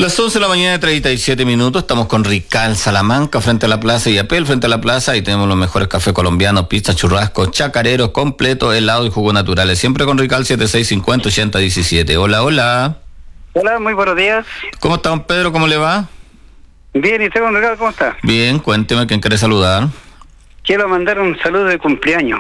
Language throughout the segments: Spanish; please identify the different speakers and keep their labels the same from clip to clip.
Speaker 1: Las 11 de la mañana, 37 minutos, estamos con Rical Salamanca, frente a la Plaza Yapel, frente a la plaza, y tenemos los mejores cafés colombianos, pizza, churrasco, chacareros, completo, helado y jugos naturales, siempre con Rical 7650-8017. Hola, hola.
Speaker 2: Hola, muy buenos días.
Speaker 1: ¿Cómo está, don Pedro? ¿Cómo le va?
Speaker 2: Bien, ¿y usted, don Ricardo, cómo está?
Speaker 1: Bien, cuénteme, ¿quién quiere saludar?
Speaker 2: Quiero mandar un saludo de cumpleaños.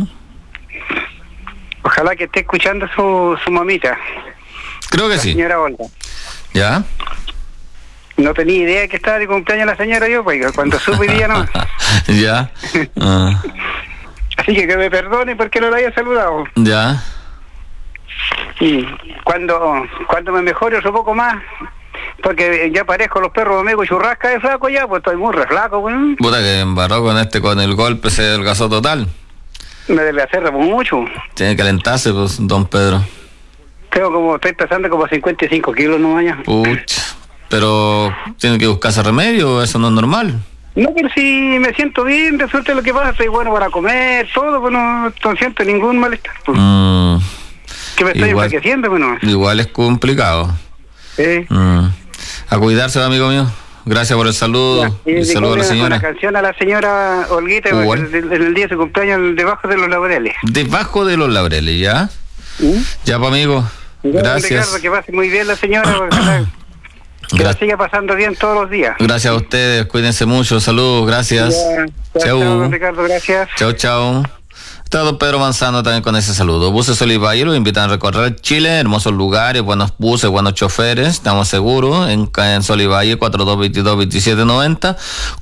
Speaker 2: Ojalá que esté escuchando su mamita.
Speaker 1: Creo que
Speaker 2: la
Speaker 1: sí.
Speaker 2: Señora Olga.
Speaker 1: ¿Ya?
Speaker 2: No tenía idea que estaba de cumpleaños la señora yo, pues cuando supe día no.
Speaker 1: ¿Ya?
Speaker 2: Así que me perdone porque no la haya saludado.
Speaker 1: ¿Ya?
Speaker 2: Y cuando me mejore otro poco más, porque ya parezco los perros amigos churrasca de flaco ya, pues estoy muy re flaco, pues.
Speaker 1: Puta que embarró con el golpe, se adelgazó total.
Speaker 2: Me debe hacer mucho.
Speaker 1: Tiene que calentarse, pues, don Pedro.
Speaker 2: Estoy pesando como 55 kilos nomás ya.
Speaker 1: Pucha, pero tiene que buscarse remedio, eso no es normal.
Speaker 2: No, pero si me siento bien, resulta lo que pasa, estoy bueno para comer, todo, pues no siento ningún malestar. Pues. Que me estoy enriqueciendo, pues no.
Speaker 1: Igual es complicado.
Speaker 2: Sí.
Speaker 1: A cuidarse, amigo mío. Gracias por el saludo.
Speaker 2: Y
Speaker 1: saludo a la señora.
Speaker 2: Una canción a la señora Olguita en el día de su cumpleaños, debajo de los laureles.
Speaker 1: Debajo de los laureles, ¿ya? Ya, pues, amigo. Gracias.
Speaker 2: Ricardo, que pase muy bien la señora, que la siga pasando bien todos los días.
Speaker 1: Gracias a ustedes, cuídense mucho, saludos, gracias.
Speaker 2: Chao, Ricardo, gracias.
Speaker 1: Chao, chao. Está don Pedro Manzano también con ese saludo. Buses Olivalle los invitan a recorrer Chile, hermosos lugares, buenos buses, buenos choferes, estamos seguros, en Solivalle 4222-2790,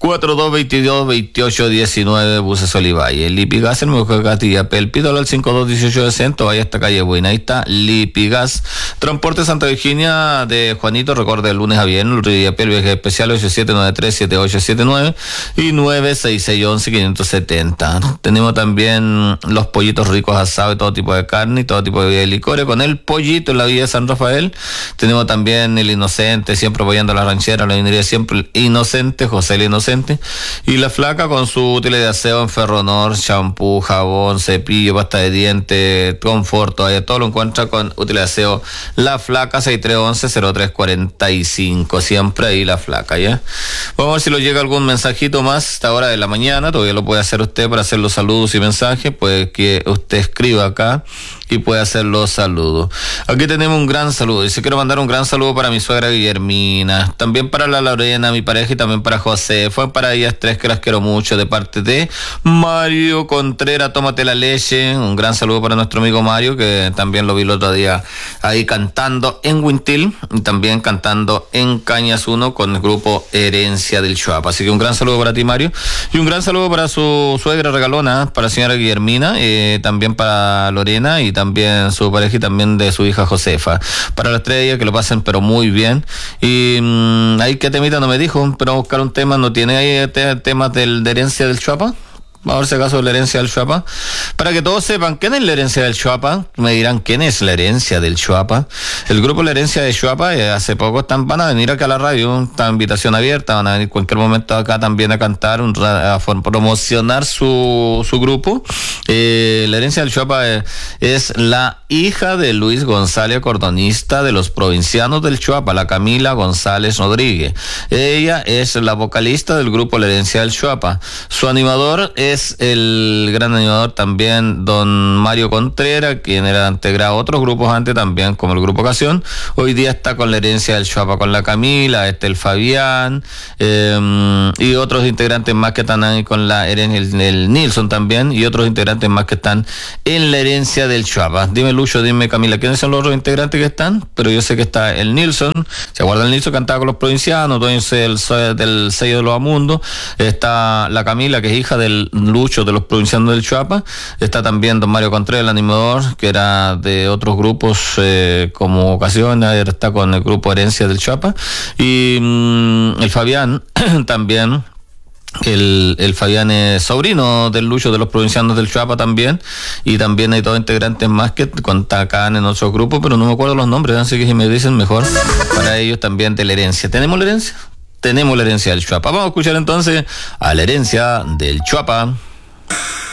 Speaker 1: 4222-2819, Buses Olivalle. Lipigas, el mejor Gatilla, Pelpito al 5218 vaya hasta calle Buena, ahí está Lipigas. Transporte Santa Virginia de Juanito, recuerde el lunes a viernes, Yapel, viaje especial 8793-7879 y 96611-570. Tenemos también los pollitos ricos asados de todo tipo de carne y todo tipo de licores con el pollito en la Villa de San Rafael. Tenemos también el Inocente, siempre apoyando a la ranchera, la vinería siempre el Inocente, José el Inocente, y la Flaca con su útiles de aseo en Ferronor, champú, jabón, cepillo, pasta de dientes, confort, todo lo encuentra con útiles de aseo la Flaca. 6311-0345, siempre ahí la Flaca, ¿ya? Vamos a ver si nos llega algún mensajito más a esta hora de la mañana. Todavía lo puede hacer usted para hacer los saludos y mensajes, pues que usted escriba acá y puede hacer los saludos. Aquí tenemos un gran saludo. Dice: quiero mandar un gran saludo para mi suegra Guillermina, también para la Lorena, mi pareja, y también para José. Fue para ellas tres, que las quiero mucho, de parte de Mario Contreras. Tómate la leche. Un gran saludo para nuestro amigo Mario, que también lo vi el otro día ahí cantando en Wintil y también cantando en Cañas 1 con el grupo Herencia del Chuapa. Así que un gran saludo para ti, Mario, y un gran saludo para su suegra regalona, para la señora Guillermina, también para Lorena y también su pareja, y también de su hija Josefa. Para las tres de ellas, que lo pasen pero muy bien. Y ahí qué temita no me dijo, pero vamos a buscar un tema. ¿No tiene ahí temas de Herencia del Chuapa? Vamos a ver si acaso la Herencia del Chuapa, para que todos sepan quién es la Herencia del Chuapa. Me dirán, ¿quién es la Herencia del Chuapa? El grupo La Herencia del Chuapa, hace poco van a venir acá a la radio, está invitación abierta, van a venir cualquier momento acá también a cantar, a promocionar su grupo. La Herencia del Chuapa es la hija de Luis González, cordonista de los Provincianos del Chuapa, la Camila González Rodríguez. Ella es la vocalista del grupo La Herencia del Chuapa. Su animador es el gran animador también don Mario Contreras, quien era integrado a otros grupos antes también, como el Grupo Ocasión. Hoy día está con La Herencia del Chuapa, con la Camila, el Fabián, y otros integrantes más que están ahí con la Herencia, el Nilson también, y otros integrantes más que están en La Herencia del Chuapa. Dime, Lucho, dime, Camila, ¿quiénes son los otros integrantes que están? Pero yo sé que está el Nilson, ¿se acuerdan? El Nilson cantaba con los Provincianos, del sello de los Amundos. Está la Camila, que es hija del Lucho de los Provincianos del Chuapa. Está también don Mario Contreras, el animador, que era de otros grupos como Ocasión, está con el grupo Herencia del Chuapa. Y el Fabián también. El Fabián es sobrino del Lucho de los Provincianos del Chuapa también, y también hay dos integrantes más que acá en otros grupos, pero no me acuerdo los nombres, así que si me dicen mejor para ellos también de La Herencia. ¿Tenemos La Herencia? Tenemos La Herencia del Chuapa. Vamos a escuchar entonces a La Herencia del Chuapa.